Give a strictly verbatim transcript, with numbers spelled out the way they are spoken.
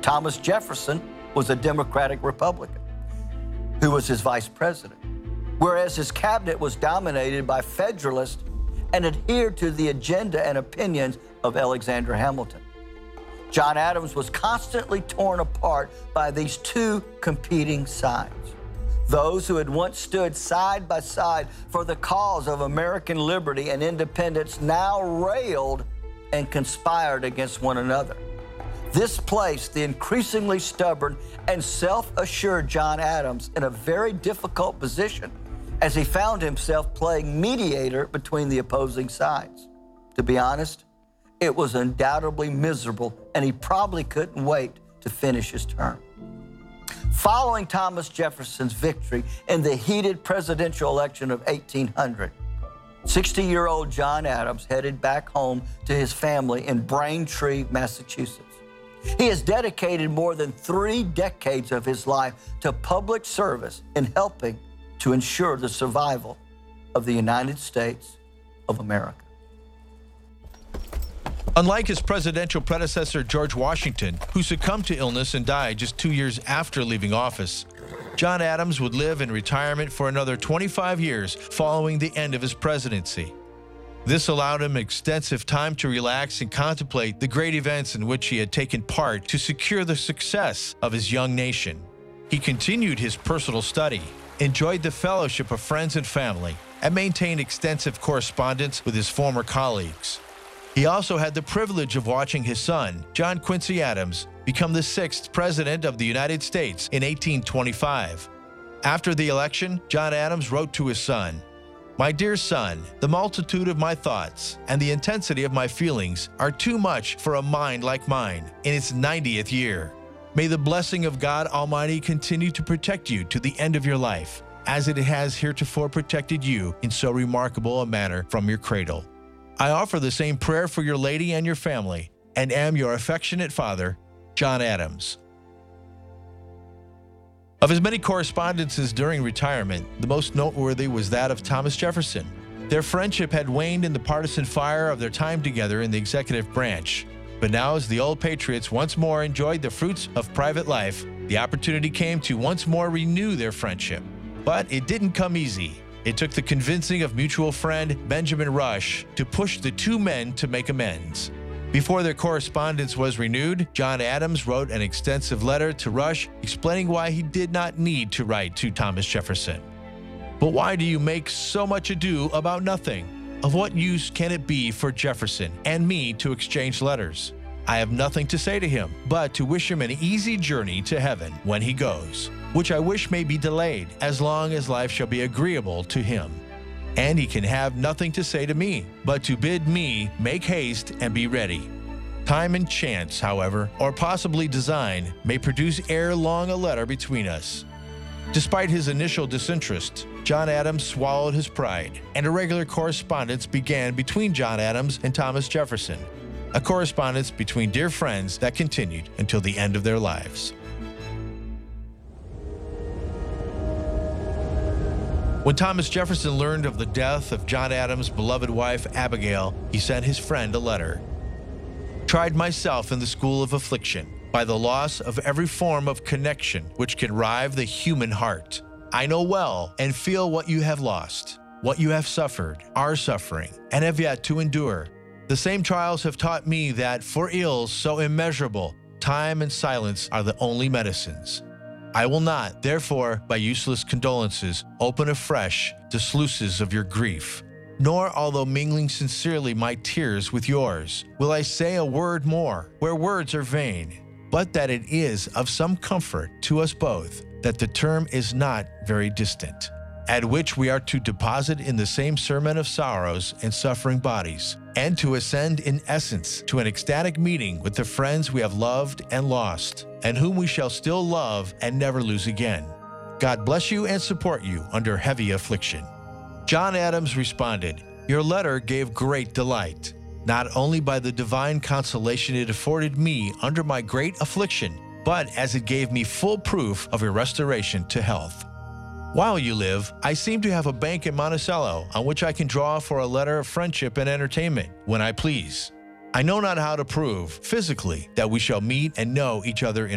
Thomas Jefferson was a Democratic Republican who was his vice president, whereas his cabinet was dominated by Federalists and adhered to the agenda and opinions of Alexander Hamilton. John Adams was constantly torn apart by these two competing sides. Those who had once stood side by side for the cause of American liberty and independence now railed and conspired against one another. This placed the increasingly stubborn and self-assured John Adams in a very difficult position as he found himself playing mediator between the opposing sides. To be honest, it was undoubtedly miserable, and he probably couldn't wait to finish his term. Following Thomas Jefferson's victory in the heated presidential election of eighteen hundred, sixty-year-old John Adams headed back home to his family in Braintree, Massachusetts. He has dedicated more than three decades of his life to public service in helping to ensure the survival of the United States of America. Unlike his presidential predecessor, George Washington, who succumbed to illness and died just two years after leaving office, John Adams would live in retirement for another twenty-five years following the end of his presidency. This allowed him extensive time to relax and contemplate the great events in which he had taken part to secure the success of his young nation. He continued his personal study, enjoyed the fellowship of friends and family, and maintained extensive correspondence with his former colleagues. He also had the privilege of watching his son, John Quincy Adams, become the sixth President of the United States in eighteen twenty-five. After the election, John Adams wrote to his son, "My dear son, the multitude of my thoughts and the intensity of my feelings are too much for a mind like mine in its ninetieth year. May the blessing of God Almighty continue to protect you to the end of your life, as it has heretofore protected you in so remarkable a manner from your cradle. I offer the same prayer for your lady and your family, and am your affectionate father, John Adams." Of his many correspondences during retirement, the most noteworthy was that of Thomas Jefferson. Their friendship had waned in the partisan fire of their time together in the executive branch. But now, as the old patriots once more enjoyed the fruits of private life, the opportunity came to once more renew their friendship. But it didn't come easy. It took the convincing of mutual friend Benjamin Rush to push the two men to make amends. Before their correspondence was renewed, John Adams wrote an extensive letter to Rush explaining why he did not need to write to Thomas Jefferson. "But why do you make so much ado about nothing? Of what use can it be for Jefferson and me to exchange letters? I have nothing to say to him, but to wish him an easy journey to heaven when he goes, which I wish may be delayed as long as life shall be agreeable to him. And he can have nothing to say to me, but to bid me make haste and be ready. Time and chance, however, or possibly design, may produce ere long a letter between us." Despite his initial disinterest, John Adams swallowed his pride, and a regular correspondence began between John Adams and Thomas Jefferson, a correspondence between dear friends that continued until the end of their lives. When Thomas Jefferson learned of the death of John Adams' beloved wife, Abigail, he sent his friend a letter. "Tried myself in the school of affliction, by the loss of every form of connection which can rive the human heart. I know well and feel what you have lost, what you have suffered, are suffering, and have yet to endure. The same trials have taught me that for ills so immeasurable, time and silence are the only medicines. I will not, therefore, by useless condolences, open afresh the sluices of your grief, nor, although mingling sincerely my tears with yours, will I say a word more, where words are vain, but that it is of some comfort to us both that the term is not very distant, at which we are to deposit in the same sermon of sorrows and suffering bodies, and to ascend in essence to an ecstatic meeting with the friends we have loved and lost, and whom we shall still love and never lose again. God bless you and support you under heavy affliction." John Adams responded, "Your letter gave great delight, not only by the divine consolation it afforded me under my great affliction, but as it gave me full proof of your restoration to health. While you live, I seem to have a bank in Monticello on which I can draw for a letter of friendship and entertainment when I please. I know not how to prove, physically, that we shall meet and know each other in